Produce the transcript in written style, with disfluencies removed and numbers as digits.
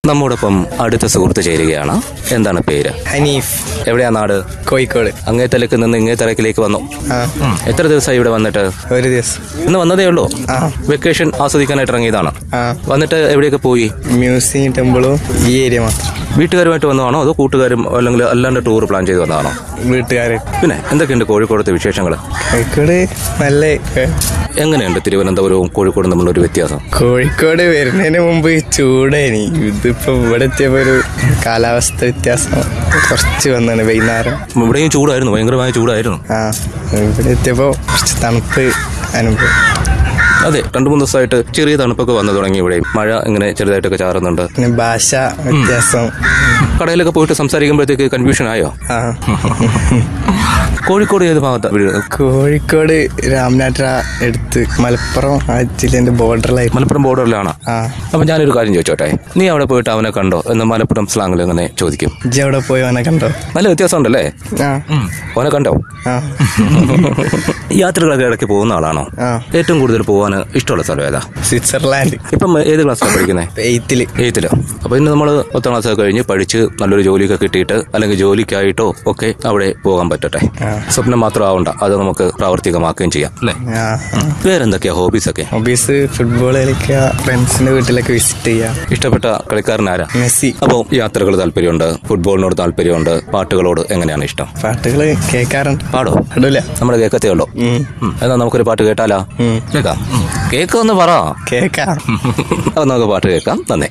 നമ്മോടൊപ്പം അടുത്ത സുഹൃത്ത് ചേരുകയാണ്. എന്താണ് പേര്? ഹനീഫ്. എവിടെയാ നാട്? കോഴിക്കോട്. അങ്ങേ തലക്ക് നിന്ന് ഇങ്ങേ തലക്കിലേക്ക് വന്നു. എത്ര ദിവസമായി ഇവിടെ വന്നിട്ട്? ഒരു ദിവസം. ഇന്ന് വന്നതേ ഉള്ളൂ. വെക്കേഷൻ ആസ്വദിക്കാനായിട്ട് ഇറങ്ങിയതാണ്. വന്നിട്ട് എവിടെയൊക്കെ പോയി? മ്യൂസിയം, ടെമ്പിളും ഈ ഏരിയ മാത്രം. വീട്ടുകാരുമായിട്ട് വന്നതാണോ അതോ കൂട്ടുകാരും അല്ലെങ്കിൽ അല്ലാണ്ട് ടൂർ പ്ലാൻ ചെയ്ത് വന്നതാണോ? വീട്ടുകാര്. പിന്നെ എന്തൊക്കെയുണ്ട് കോഴിക്കോടത്തെ വിശേഷങ്ങൾ? കോഴിക്കോട് നല്ല. എങ്ങനെയുണ്ട് തിരുവനന്തപുരവും കോഴിക്കോടും തമ്മിലൊരു വ്യത്യാസം? കോഴിക്കോട് വരുന്നതിന് മുമ്പ് ചൂടേനി. ഇതിപ്പോ ഇവിടെ എത്തിയപ്പോ ഒരു കാലാവസ്ഥ വ്യത്യാസം കുറച്ച് വന്നാണ്. വൈകുന്നേരം ഇവിടെയും ചൂടായിരുന്നു, ഭയങ്കരമായ ചൂടായിരുന്നു. ഇവിടെ എത്തിയപ്പോ കുറച്ച് തണുപ്പ് അനുഭവം. അതെ, 2-3 ദിവസമായിട്ട് ചെറിയ തണുപ്പൊക്കെ വന്നു തുടങ്ങി. ഇവിടെ മഴ ഇങ്ങനെ ചെറുതായിട്ടൊക്കെ ചാറുന്നുണ്ട്. പിന്നെ ഭാഷ വ്യത്യാസം. കടയിലൊക്കെ പോയിട്ട് സംസാരിക്കുമ്പോഴത്തേക്ക് കൺഫ്യൂഷൻ ആയോ? കോഴിക്കോട് ഏത് ഭാഗത്താ വീട്? കോഴിക്കോട് രാമനാട്ര എടുത്ത് മലപ്പുറം ആ ജില്ലേന്റെ ബോർഡറിലായി. മലപ്പുറം ബോർഡറിലാണ്. അപ്പൊ ഞാനൊരു കാര്യം ചോദിച്ചോട്ടെ, നീ അവിടെ പോയിട്ട് അവനെ കണ്ടോ എന്ന് മലപ്പുറം സ്ലാങ്ങിൽ എങ്ങനെ ചോദിക്കും? ഇജ്ജ് അവിടെ പോയി അവനെ കണ്ടോ? നല്ല വ്യത്യാസം ഉണ്ടല്ലേ? അവനെ കണ്ടോ? യാത്രകളൊക്കെ ഇടയ്ക്ക് പോകുന്ന ആളാണോ? ഏറ്റവും കൂടുതൽ പോകാൻ ഇഷ്ടമുള്ള സ്ഥലം ഏതാ? സ്വിറ്റ്സർലാൻഡ്. ഇപ്പം ഏത് ക്ലാസ്സിലാണ് പഠിക്കുന്നത്? 8th. അപ്പൊ ഇന്ന് നമ്മൾ 10ാം ക്ലാസ് കഴിഞ്ഞ് പഠിച്ച് നല്ലൊരു ജോലിയൊക്കെ കിട്ടിയിട്ട് അല്ലെങ്കിൽ ജോലിക്കായിട്ടോ ഒക്കെ അവിടെ പോകാൻ പറ്റട്ടെ. സ്വപ്നം മാത്രം ആവണ്ട, അത് നമുക്ക് പ്രാവർത്തികമാക്കുകയും ചെയ്യാം അല്ലേ? വേറെന്തൊക്കെയാ ഹോബീസൊക്കെ? ഹോബീസ് ഫുട്ബോൾ കളിക്കുക, ഫ്രണ്ട്സിന്റെ വീട്ടിലൊക്കെ വിസിറ്റ് ചെയ്യുക. ഇഷ്ടപ്പെട്ട കളിക്കാരൻ ആരാ? മെസ്സി. അപ്പോൾ യാത്രകൾ താല്പര്യമുണ്ട്, ഫുട്ബോളിനോട് താല്പര്യമുണ്ട്, പാട്ടുകളോട് എങ്ങനെയാണ് ഇഷ്ടം? പാട്ടുകൾ കേൾക്കാറുണ്ട്. പാടോ? പാടില്ല, നമ്മുടെ കേൾക്കത്തേ ഉള്ളൂ. എന്നാ നമുക്കൊരു പാട്ട് കേട്ടാലോ? കേൾക്കാം. കേൾക്കാന്ന് പറ. കേൾക്കാം. അപ്പൊ നമുക്ക് പാട്ട് കേൾക്കാം. നന്ദി.